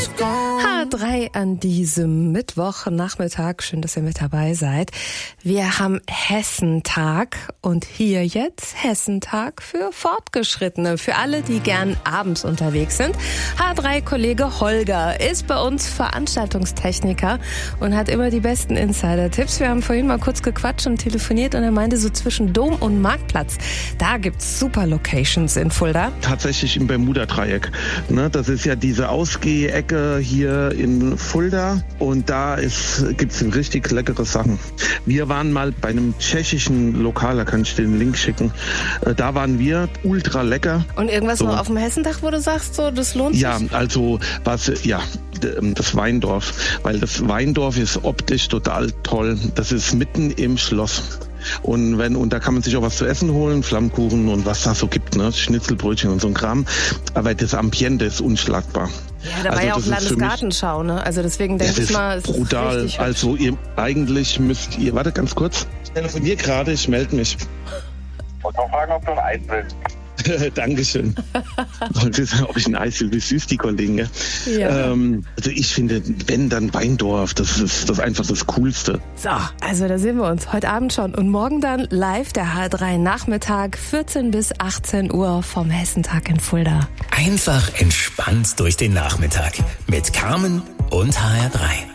H3 an diesem Mittwochnachmittag. Schön, dass ihr mit dabei seid. Wir haben Hessentag und hier jetzt Hessentag für Fortgeschrittene. Für alle, die gern abends unterwegs sind. H3-Kollege Holger ist bei uns Veranstaltungstechniker und hat immer die besten Insider-Tipps. Wir haben vorhin mal kurz gequatscht und telefoniert und er meinte, so zwischen Dom und Marktplatz, da gibt's super Locations in Fulda. Tatsächlich im Bermuda-Dreieck. Das ist ja diese Ausgeh-Ecke hier in Fulda und da gibt's richtig leckere Sachen. Wir waren mal bei einem tschechischen Lokal, da kann ich dir den Link schicken. Da waren wir, ultra lecker. Und irgendwas so noch auf dem Hessentag, wo du sagst, so, das lohnt sich? Ja, also das Weindorf, weil das Weindorf ist optisch total toll. Das ist mitten im Schloss. Und da kann man sich auch was zu essen holen, Flammkuchen und was da so gibt, Schnitzelbrötchen und so ein Kram. Aber das Ambiente ist unschlagbar. Ja, da war ja auch Landesgartenschau, ne? Also deswegen denke ich mal, es ist brutal. Also eigentlich müsst ihr, warte ganz kurz, ich telefoniere gerade, ich melde mich. Und noch fragen, ob du ein Eis willst. Dankeschön. Ob ich ein Eis will, wie süß die Kollegen. Ja. Also ich finde, wenn dann Weindorf, das ist einfach das Coolste. So, also da sehen wir uns heute Abend schon und morgen dann live der H3 Nachmittag 14 bis 18 Uhr vom Hessentag in Fulda. Einfach entspannt durch den Nachmittag mit Carmen und HR3.